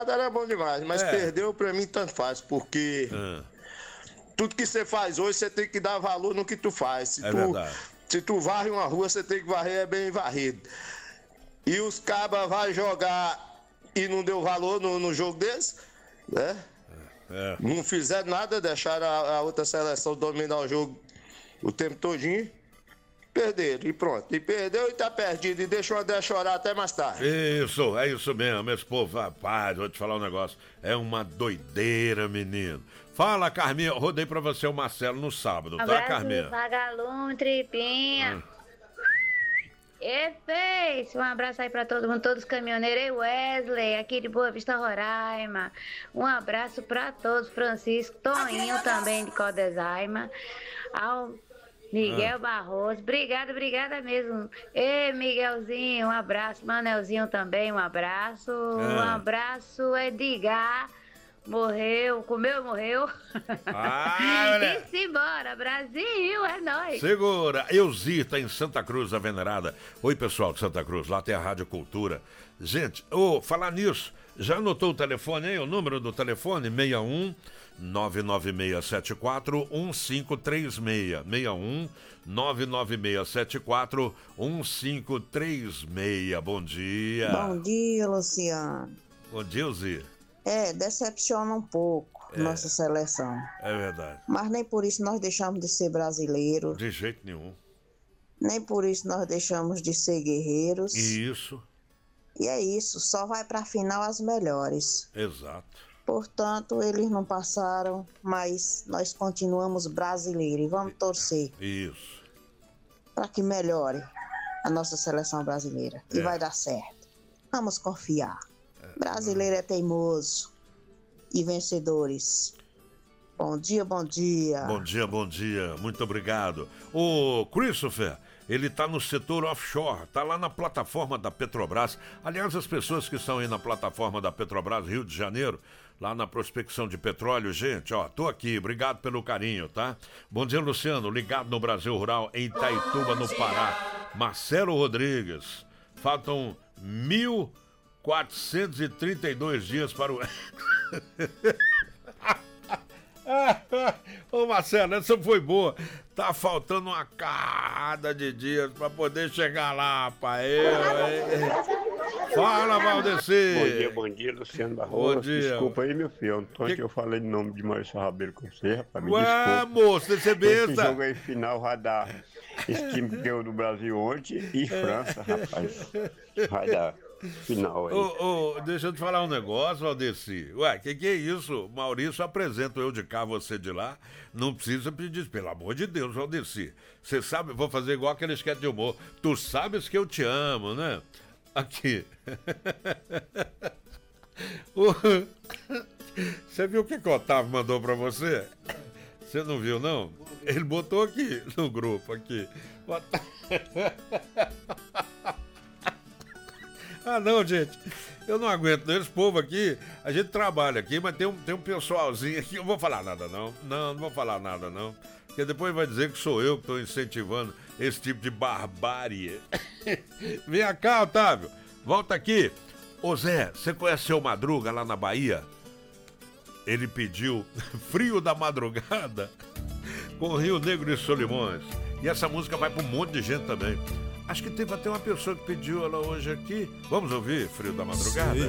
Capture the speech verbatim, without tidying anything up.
era bom demais, mas É. perdeu pra mim tanto faz, porque Ah, tudo que você faz hoje, você tem que dar valor no que tu faz. Se, É tu, verdade. se tu varre uma rua, você tem que varrer bem varrido. E os cabas vai jogar e não deu valor no, no jogo desse, né? é. Não fizeram nada, deixaram a, a outra seleção dominar o jogo o tempo todinho. Perderam e pronto. E perdeu e tá perdido. E deixou o André chorar até mais tarde. Isso, é isso mesmo. Esse povo, rapaz, vou te falar um negócio. É uma doideira, menino. Fala, Carminha. Rodei pra você o Marcelo no sábado, tá, Abraço, Carminha? vagalume, tripinha. E fez! Um abraço aí pra todo mundo, todos os caminhoneiros. E Wesley, aqui de Boa Vista, Roraima. Um abraço pra todos, Francisco, Toninho também de Codesaima. Ao Miguel Barroso. Obrigada, obrigada mesmo. Ei, Miguelzinho, um abraço. Manelzinho também, um abraço. Um abraço, Edgar. Morreu, comeu, morreu. Ah, olha. E simbora, Brasil, é nóis. Segura, Elzir tá em Santa Cruz, a Venerada. Oi, pessoal de Santa Cruz, lá tem a Rádio Cultura. Gente, ô, falar nisso, já anotou o telefone aí? O número do telefone? seis um nove nove seis sete quatro um cinco três seis. seis um nove nove seis sete quatro um cinco três seis. Bom dia. Bom dia, Luciano. Bom dia, Elzir. É, decepciona um pouco É. nossa seleção. É verdade. Mas nem por isso nós deixamos de ser brasileiros. De jeito nenhum. Nem por isso nós deixamos de ser guerreiros. Isso, E é isso, só vai pra final as melhores. exato. Portanto, eles não passaram, mas nós continuamos brasileiros e vamos torcer Isso. para que melhore a nossa seleção brasileira. E É. vai dar certo. Vamos confiar. Brasileiro é teimoso e vencedores. Bom dia, bom dia. Bom dia, bom dia. Muito obrigado. O Christopher, ele tá no setor offshore, tá lá na plataforma da Petrobras. Aliás, as pessoas que estão aí na plataforma da Petrobras, Rio de Janeiro, lá na prospecção de petróleo, gente, ó, tô aqui, obrigado pelo carinho, tá? Bom dia, Luciano, ligado no Brasil Rural, em Itaituba, no Pará. Marcelo Rodrigues, faltam mil quatrocentos e trinta e dois dias para o... Ô Marcelo, essa foi boa. Tá faltando uma carrada de dias pra poder chegar lá, rapaz. Eu, hein? Fala, Valdeci. Bom dia, bom dia, Luciano Barroso. Bom dia. Desculpa aí, meu filho. Ontem Que- eu falei de nome de Maurício Rabelo com você, rapaz. Me Ué, desculpa. moço, você Esse besta. jogo aí final vai dar. Esse time que ganhou do Brasil ontem e França, rapaz. Vai dar final aí. Ô, ô, deixa eu te falar um negócio, Valdeci. Ué, que que é isso? Maurício, apresento eu de cá, você de lá. Não precisa pedir, pelo amor de Deus, Valdeci. Você sabe, vou fazer igual aquele esquete de humor. Tu sabes que eu te amo, né? Aqui. Ô, você viu o que que o Otávio mandou pra você? Você não viu, não? Ele botou aqui no grupo, aqui. Otávio... Ah, não, gente, eu não aguento. Esse povo aqui, a gente trabalha aqui, mas tem um, tem um pessoalzinho aqui. Eu não vou falar nada, não. Não, não vou falar nada, não. Porque depois vai dizer que sou eu que estou incentivando esse tipo de barbárie. Vem cá, Otávio. Volta aqui. Ô Zé, você conhece o Seu Madruga lá na Bahia? Ele pediu Frio da Madrugada com Rio Negro e Solimões. E essa música vai para um monte de gente também. Acho que teve até uma pessoa que pediu ela hoje aqui. Vamos ouvir Frio da Madrugada?